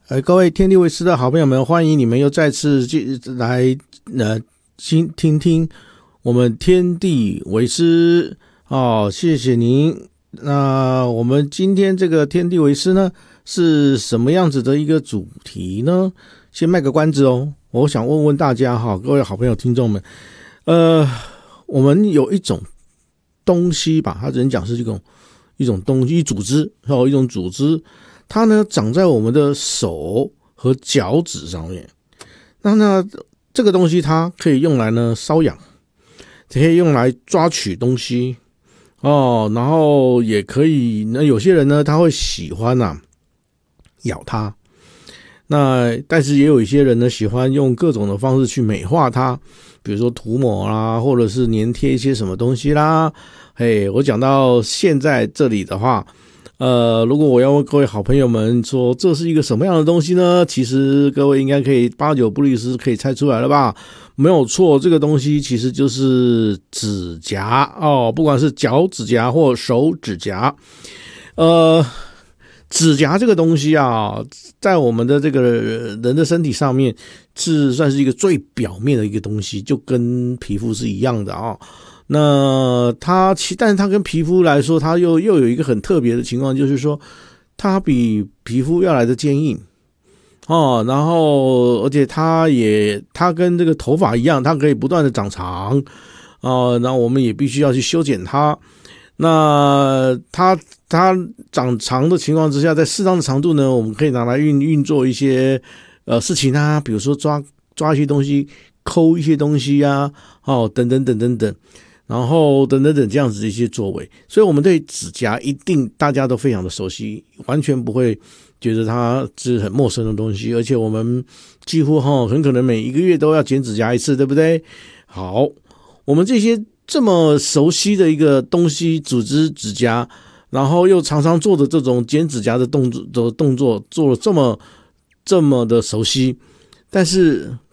各位天地为师的好朋友们，欢迎你们又再次来听听我们天地为师哦，谢谢您。那我们今天这个天地为师呢，是什么样子的一个主题呢？先卖个关子哦，我想问问大家哈，各位好朋友听众们，我们有一种东西吧，它只能讲是一种东西，组织一种组织。它呢长在我们的手和脚趾上面，那这个东西它可以用来呢瘙痒，可以用来抓取东西哦，然后也可以呢，有些人呢他会喜欢咬它，那但是也有一些人呢喜欢用各种的方式去美化它，比如说涂抹啦，或者是粘贴一些什么东西啦。我讲到现在这里的话，如果我要问各位好朋友们说这是一个什么样的东西呢？其实各位应该可以八九不离十可以猜出来了吧？没有错，这个东西其实就是指甲哦，不管是脚指甲或手指甲。指甲这个东西啊，在我们的这个人的身体上面算是一个最表面的一个东西，就跟皮肤是一样的啊。那但是它跟皮肤来说，它又有一个很特别的情况，就是说它比皮肤要来的坚硬哦，然后而且它跟这个头发一样，它可以不断的长长哦，那我们也必须要去修剪它。那它长长的情况之下，在适当的长度呢，我们可以拿来运作一些事情啊，比如说抓一些东西，抠一些东西啊，哦，等等等等等。然后等等等这样子的一些作为，所以我们对指甲一定大家都非常的熟悉，完全不会觉得它是很陌生的东西，而且我们几乎很可能每一个月都要剪指甲一次，对不对？好，我们这些这么熟悉的一个东西，组织指甲，然后又常常做的这种剪指甲的动作做了这么的熟悉，但是